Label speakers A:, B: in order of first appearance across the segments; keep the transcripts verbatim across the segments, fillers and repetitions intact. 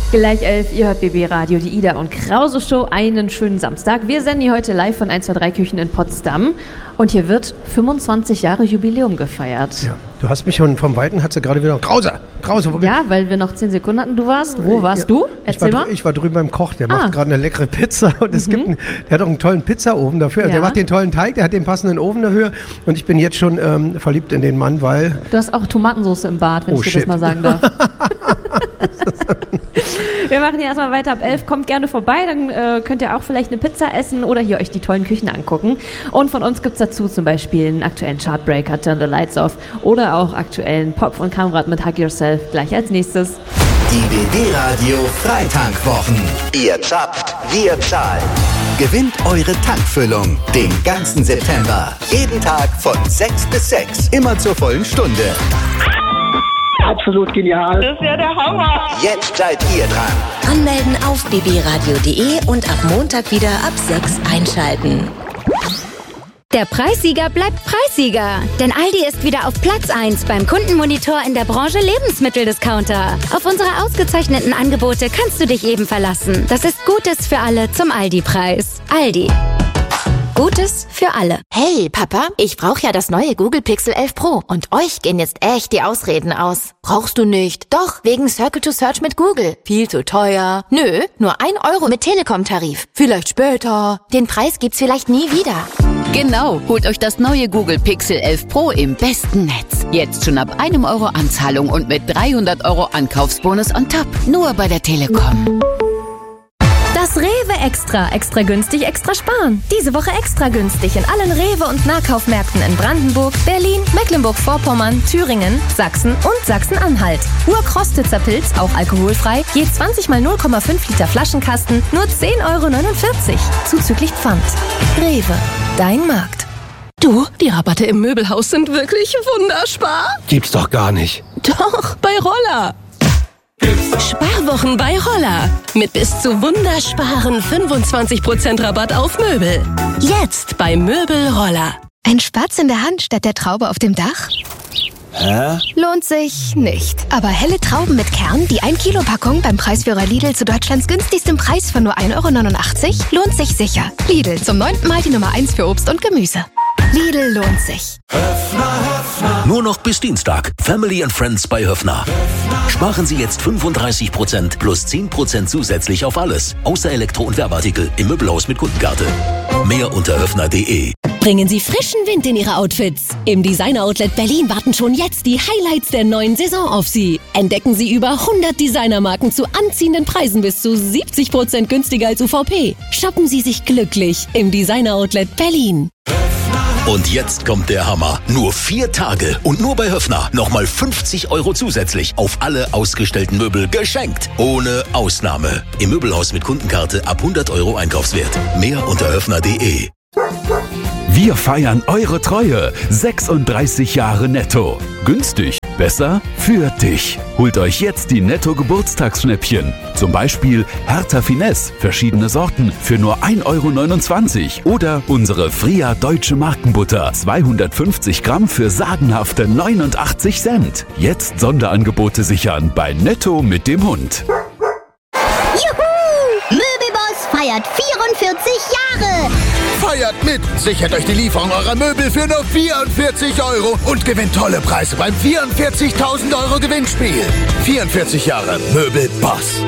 A: Gleich elf, ihr hört B B Radio, die Ida und Krause Show. Einen schönen Samstag. Wir senden hier heute live von eins zwei drei Küchen in Potsdam. Und hier wird fünfundzwanzig Jahre Jubiläum gefeiert.
B: Ja, du hast mich schon vom Weiten, hat sie gerade wieder, Krause, Krause. Wo
A: ja, weil wir noch zehn Sekunden hatten. Du warst, wo warst ja, du? Erzähl
B: ich war,
A: mal.
B: Ich war drüben beim Koch, der
A: ah.
B: macht gerade eine leckere Pizza. Und es mhm. gibt einen, der hat auch einen tollen Pizzaofen dafür. Ja. Der macht den tollen Teig, der hat den passenden Ofen dafür. Und ich bin jetzt schon ähm, verliebt in den Mann, weil...
A: Du hast auch Tomatensauce im Bad, wenn
B: oh,
A: ich dir
B: shit.
A: das mal sagen darf. Wir machen hier erstmal weiter ab elf. Kommt gerne vorbei, dann äh, könnt ihr auch vielleicht eine Pizza essen oder hier euch die tollen Küchen angucken. Und von uns gibt es dazu zum Beispiel einen aktuellen Chartbreaker, Turn the Lights Off, oder auch aktuellen Pop von Kamrat mit Hug Yourself. Gleich als nächstes.
C: Die B B-Radio Freitankwochen. Ihr zapft, wir zahlen. Gewinnt eure Tankfüllung den ganzen September. Jeden Tag von sechs bis sechs. Immer zur vollen Stunde.
D: Absolut genial.
E: Das ist ja der Hammer.
C: Jetzt seid ihr dran.
F: Anmelden auf b b radio punkt d e und ab Montag wieder ab sechs einschalten.
G: Der Preissieger bleibt Preissieger, denn Aldi ist wieder auf Platz eins beim Kundenmonitor in der Branche Lebensmitteldiscounter. Auf unsere ausgezeichneten Angebote kannst du dich eben verlassen. Das ist Gutes für alle zum Aldi-Preis. Aldi. Gutes für alle.
H: Hey, Papa, ich brauche ja das neue Google Pixel elf Pro. Und euch gehen jetzt echt die Ausreden aus. Brauchst du nicht? Doch, wegen Circle to Search mit Google. Viel zu teuer. Nö, nur ein Euro mit Telekom-Tarif. Vielleicht später. Den Preis gibt's vielleicht nie wieder.
I: Genau, holt euch das neue Google Pixel elf Pro im besten Netz. Jetzt schon ab einem Euro Anzahlung und mit dreihundert Euro Ankaufsbonus on top. Nur bei der Telekom.
J: Das Rewe Extra. Extra günstig, extra sparen. Diese Woche extra günstig in allen Rewe- und Nahkaufmärkten in Brandenburg, Berlin, Mecklenburg-Vorpommern, Thüringen, Sachsen und Sachsen-Anhalt. Urkrostitzer Pilz, auch alkoholfrei, je zwanzig mal null Komma fünf Liter Flaschenkasten, nur zehn Euro neunundvierzig. Zuzüglich Pfand. Rewe, dein Markt.
K: Du, die Rabatte im Möbelhaus sind wirklich wunderspar.
B: Gibt's doch gar nicht.
K: Doch, bei Roller. Sparwochen bei Roller. Mit bis zu wundersparen fünfundzwanzig Prozent Rabatt auf Möbel. Jetzt bei Möbel Roller.
J: Ein Spatz in der Hand statt der Traube auf dem Dach?
L: Hä?
J: Lohnt sich nicht. Aber helle Trauben mit Kern, die ein Kilo Packung beim Preisführer Lidl zu Deutschlands günstigstem Preis von nur ein Euro neunundachtzig, lohnt sich sicher. Lidl, zum neunten Mal die Nummer eins für Obst und Gemüse. Lidl lohnt sich.
M: Höfner, Höfner. Nur noch bis Dienstag. Family and Friends bei Höfner. Sparen Sie jetzt fünfunddreißig Prozent plus zehn Prozent zusätzlich auf alles. Außer Elektro- und Werbeartikel im Möbelhaus mit Kundenkarte. Mehr unter höfner punkt de.
K: Bringen Sie frischen Wind in Ihre Outfits. Im Designer-Outlet Berlin warten schon jetzt die Highlights der neuen Saison auf Sie. Entdecken Sie über hundert Designermarken zu anziehenden Preisen bis zu siebzig Prozent günstiger als U V P. Shoppen Sie sich glücklich im Designer-Outlet Berlin.
M: Und jetzt kommt der Hammer. Nur vier Tage und nur bei Höfner nochmal fünfzig Euro zusätzlich auf alle ausgestellten Möbel geschenkt. Ohne Ausnahme. Im Möbelhaus mit Kundenkarte ab hundert Euro Einkaufswert. Mehr unter höfner punkt de.
N: Wir feiern eure Treue. sechsunddreißig Jahre netto. Günstig, besser für dich. Holt euch jetzt die Netto-Geburtstagsschnäppchen. Zum Beispiel Hertha Finesse, verschiedene Sorten für nur ein Euro neunundzwanzig. Oder unsere Fria Deutsche Markenbutter, zweihundertfünfzig Gramm für sagenhafte neunundachtzig Cent. Jetzt Sonderangebote sichern bei Netto mit dem Hund.
O: Juhu! Möbelboss feiert vierundvierzig Jahre!
P: Feiert mit! Sichert euch die Lieferung eurer Möbel für nur vierundvierzig Euro und gewinnt tolle Preise beim vierundvierzigtausend Euro Gewinnspiel. vierundvierzig Jahre Möbelboss.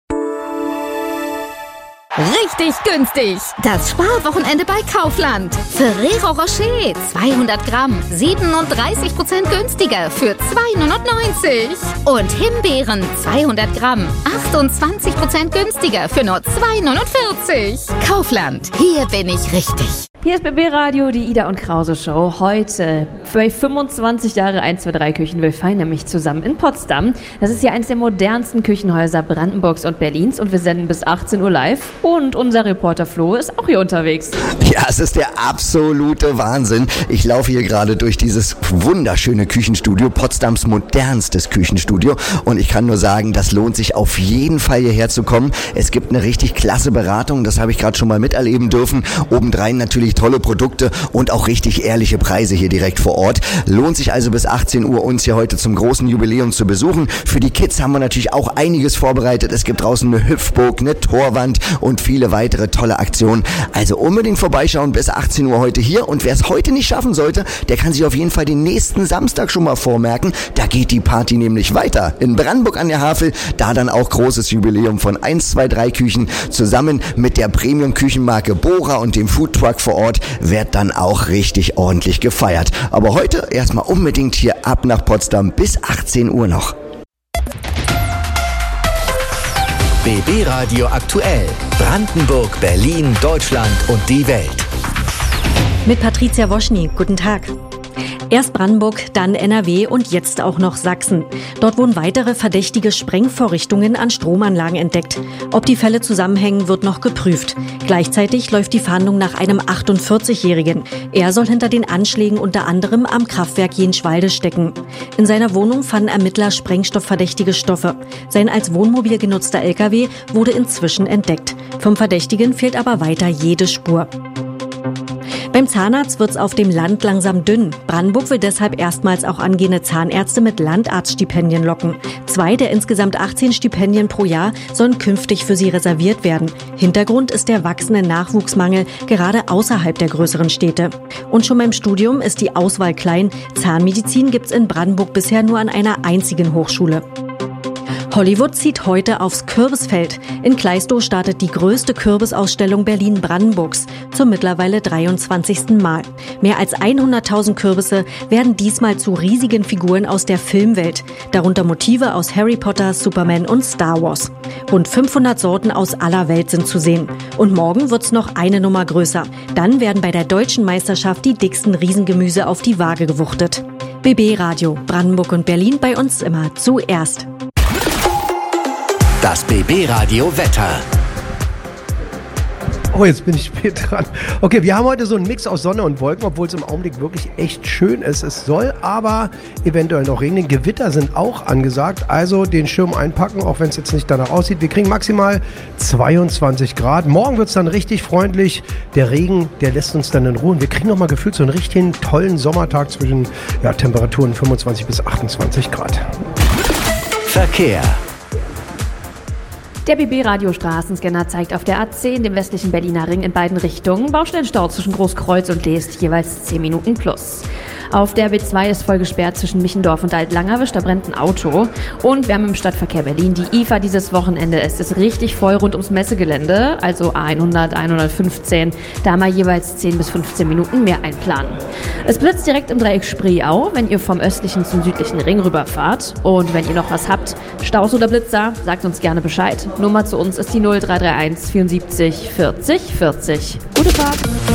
Q: Richtig günstig. Das Sparwochenende bei Kaufland. Ferrero Rocher zweihundert Gramm, siebenunddreißig Prozent günstiger für zwei neunundneunzig. Und Himbeeren zweihundert Gramm, achtundzwanzig Prozent günstiger für nur zwei neunundvierzig. Kaufland, hier bin ich richtig.
A: Hier ist B B Radio, die Ida und Krause Show. Heute bei fünfundzwanzig Jahre eins zwei drei Küchen. Wir feiern nämlich zusammen in Potsdam. Das ist hier eines der modernsten Küchenhäuser Brandenburgs und Berlins und wir senden bis achtzehn Uhr live. Und unser Reporter Flo ist auch hier unterwegs.
R: Ja, es ist der absolute Wahnsinn. Ich laufe hier gerade durch dieses wunderschöne Küchenstudio, Potsdams modernstes Küchenstudio. Und ich kann nur sagen, das lohnt sich auf jeden Fall hierher zu kommen. Es gibt eine richtig klasse Beratung, das habe ich gerade schon mal miterleben dürfen. Obendrein natürlich wirklich tolle Produkte und auch richtig ehrliche Preise hier direkt vor Ort. Lohnt sich also bis achtzehn Uhr uns hier heute zum großen Jubiläum zu besuchen. Für die Kids haben wir natürlich auch einiges vorbereitet. Es gibt draußen eine Hüpfburg, eine Torwand und viele weitere tolle Aktionen. Also unbedingt vorbeischauen bis achtzehn Uhr heute hier. Und wer es heute nicht schaffen sollte, der kann sich auf jeden Fall den nächsten Samstag schon mal vormerken. Da geht die Party nämlich weiter. In Brandenburg an der Havel, da dann auch großes Jubiläum von eins, zwei, drei Küchen. Zusammen mit der Premium-Küchenmarke Bora und dem Foodtruck vor Ort wird dann auch richtig ordentlich gefeiert. Aber heute erstmal unbedingt hier ab nach Potsdam bis achtzehn Uhr noch.
C: B B Radio aktuell. Brandenburg, Berlin, Deutschland und die Welt.
D: Mit Patricia Woschny. Guten Tag. Erst Brandenburg, dann N R W und jetzt auch noch Sachsen. Dort wurden weitere verdächtige Sprengvorrichtungen an Stromanlagen entdeckt. Ob die Fälle zusammenhängen, wird noch geprüft. Gleichzeitig läuft die Fahndung nach einem achtundvierzigjährigen. Er soll hinter den Anschlägen unter anderem am Kraftwerk Jenschwalde stecken. In seiner Wohnung fanden Ermittler sprengstoffverdächtige Stoffe. Sein als Wohnmobil genutzter L K W wurde inzwischen entdeckt. Vom Verdächtigen fehlt aber weiter jede Spur. Beim Zahnarzt wird's auf dem Land langsam dünn. Brandenburg will deshalb erstmals auch angehende Zahnärzte mit Landarztstipendien locken. Zwei der insgesamt achtzehn Stipendien pro Jahr sollen künftig für sie reserviert werden. Hintergrund ist der wachsende Nachwuchsmangel, gerade außerhalb der größeren Städte. Und schon beim Studium ist die Auswahl klein. Zahnmedizin gibt's in Brandenburg bisher nur an einer einzigen Hochschule. Hollywood zieht heute aufs Kürbisfeld. In Kleistow startet die größte Kürbisausstellung Berlin-Brandenburgs zum mittlerweile dreiundzwanzigsten Mal. Mehr als hunderttausend Kürbisse werden diesmal zu riesigen Figuren aus der Filmwelt, darunter Motive aus Harry Potter, Superman und Star Wars. Rund fünfhundert Sorten aus aller Welt sind zu sehen. Und morgen wird's noch eine Nummer größer. Dann werden bei der Deutschen Meisterschaft die dicksten Riesengemüse auf die Waage gewuchtet. B B Radio, Brandenburg und Berlin, bei uns immer zuerst.
C: Das B B Radio Wetter.
B: Oh, jetzt bin ich spät dran. Okay, wir haben heute so einen Mix aus Sonne und Wolken, obwohl es im Augenblick wirklich echt schön ist. Es soll aber eventuell noch regnen. Gewitter sind auch angesagt, also den Schirm einpacken, auch wenn es jetzt nicht danach aussieht. Wir kriegen maximal zweiundzwanzig Grad. Morgen wird es dann richtig freundlich. Der Regen, der lässt uns dann in Ruhe. Und wir kriegen nochmal gefühlt so einen richtigen tollen Sommertag zwischen ja, Temperaturen fünfundzwanzig bis achtundzwanzig Grad.
C: Verkehr.
A: Der B B-Radio-Straßenscanner zeigt auf der A zehn, dem westlichen Berliner Ring, in beiden Richtungen Baustellenstau zwischen Großkreuz und Leest, jeweils zehn Minuten plus. Auf der B zwei ist voll gesperrt zwischen Michendorf und Alt-Langerwisch, da brennt ein Auto. Und wir haben im Stadtverkehr Berlin die I F A dieses Wochenende. Es ist richtig voll rund ums Messegelände, also A hundert, A hundertfünfzehn. Da mal jeweils zehn bis fünfzehn Minuten mehr einplanen. Es blitzt direkt im Dreieck Spreeau, wenn ihr vom östlichen zum südlichen Ring rüberfahrt. Und wenn ihr noch was habt, Staus oder Blitzer, sagt uns gerne Bescheid. Nummer zu uns ist die null drei drei eins vierundsiebzig vierzig vierzig. Gute Fahrt!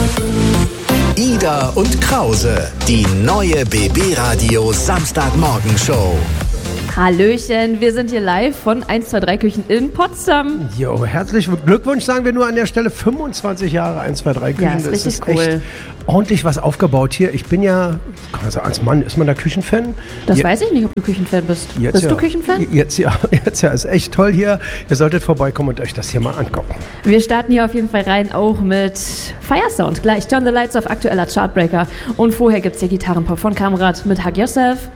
C: Ida und Krause, die neue B B-Radio Samstagmorgenshow.
A: Hallöchen, wir sind hier live von eins zwei drei Küchen in Potsdam.
B: Jo, herzlichen Glückwunsch, sagen wir nur an der Stelle. fünfundzwanzig Jahre eins zwei drei Küchen.
A: Ja, ist richtig
B: das ist
A: cool.
B: Echt ordentlich was aufgebaut hier. Ich bin ja, also als Mann, ist man da Küchenfan?
A: Das
B: ja.
A: weiß ich nicht, ob du Küchenfan bist.
B: Jetzt
A: bist
B: ja.
A: du Küchenfan?
B: Jetzt ja, jetzt ja, ist echt toll hier. Ihr solltet vorbeikommen und euch das hier mal angucken.
A: Wir starten hier auf jeden Fall rein, auch mit Firesound. Gleich Turn the Lights auf aktueller Chartbreaker. Und vorher gibt es hier Gitarrenpop von Kamrat mit Hug Yourself.